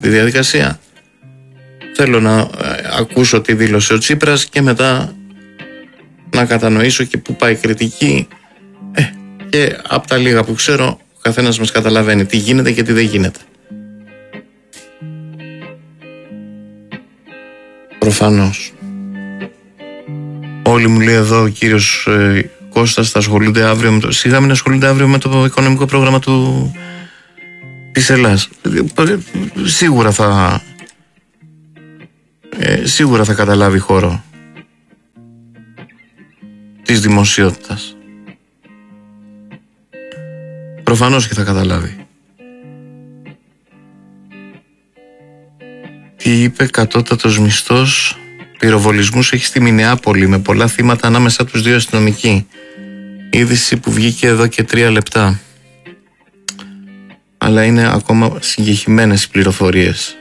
διαδικασία. Θέλω να ακούσω τι δήλωσε ο Τσίπρας και μετά να κατανοήσω και πού πάει η κριτική. Και από τα λίγα που ξέρω, ο καθένας μας καταλαβαίνει τι γίνεται και τι δεν γίνεται. Προφανώς. Όλοι μου λέει εδώ ο κύριος Κώστας θα ασχολούνται αύριο σιγά μην ασχολούνται αύριο με το οικονομικό πρόγραμμα της Ελλάδας. Σίγουρα θα καταλάβει χώρο της δημοσιότητας. Προφανώς και θα καταλάβει. Τι είπε, κατώτατος μισθός πυροβολισμούς έχει στη Μινεάπολη με πολλά θύματα ανάμεσα τους δύο αστυνομικοί. Είδηση που βγήκε εδώ και 3 λεπτά. Αλλά είναι ακόμα συγκεκριμένες οι πληροφορίες.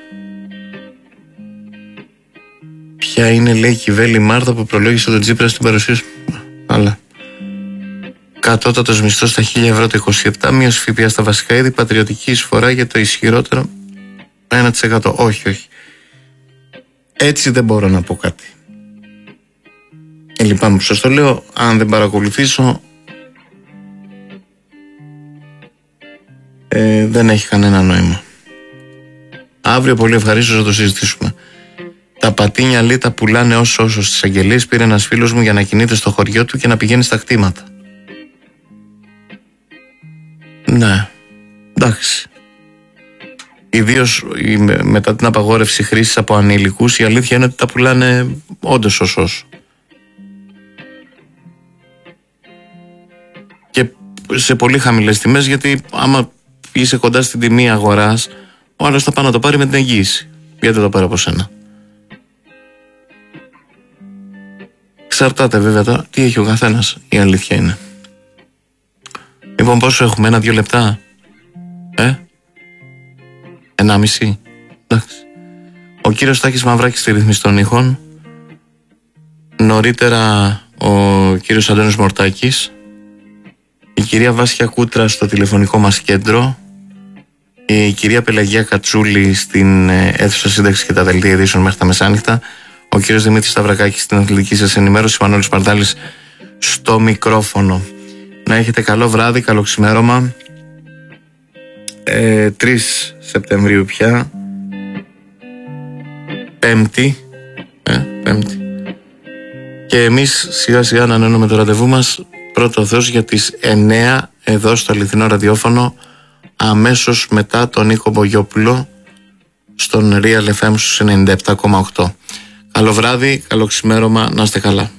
Ποια είναι, λέει, η Κιβέλη Μάρθα που προλόγησε τον Τσίπρα στην παρουσίαση. Αλλά κατώτατος μισθός στα 1.000 ευρώ το 27, μείωση ΦΠΑ στα βασικά είδη, πατριωτική εισφορά για το ισχυρότερο 1%. Όχι. Έτσι δεν μπορώ να πω κάτι. Λυπάμαι που σας το λέω. Αν δεν παρακολουθήσω, δεν έχει κανένα νόημα. Αύριο πολύ ευχαρίστως να το συζητήσουμε. Τα πατίνια λίτα πουλάνε όσο στις αγγελίες. Πήρε ένας φίλος μου για να κινείται στο χωριό του και να πηγαίνει στα κτήματα. Ναι, εντάξει. Ιδίως μετά την απαγόρευση χρήσης από ανήλικους, η αλήθεια είναι ότι τα πουλάνε όντως όσο. Και σε πολύ χαμηλές τιμές, γιατί άμα είσαι κοντά στην τιμή αγοράς, ο άλλος θα πάει να το πάρει με την εγγύηση. Γιατί δεν το πάρει από σένα. Εξαρτάται βέβαια τώρα τι έχει ο καθένας, η αλήθεια είναι. Λοιπόν, πόσο έχουμε, 1-2 λεπτά? 1,5. Εντάξει. Ο κύριος Τάκης Μαυράκης στη ρύθμιση των ήχων. Νωρίτερα ο κύριος Αντώνης Μορτάκης. Η κυρία Βάσια Κούτρα στο τηλεφωνικό μας κέντρο. Η κυρία Πελαγία Κατσούλη στην αίθουσα σύνταξης και τα δελτία ειδήσεων μέχρι τα μεσάνυχτα. Ο κύριος Δημήτρης Σταυρακάκης στην αθλητική σας ενημέρωση. Μανώλης Παρτάλης στο μικρόφωνο. Να έχετε καλό βράδυ, καλό ξημέρωμα. 3 Σεπτεμβρίου πια, Πέμπτη. Και εμείς σιγά σιγά ανανεώνουμε το ραντεβού μας, πρώτο Θεός, για τις 9 εδώ στο αληθινό ραδιόφωνο, αμέσως μετά τον Νίκο Μπογιόπουλο στον Real FM στους 97,8. Καλό βράδυ, καλό ξημέρωμα, να είστε καλά.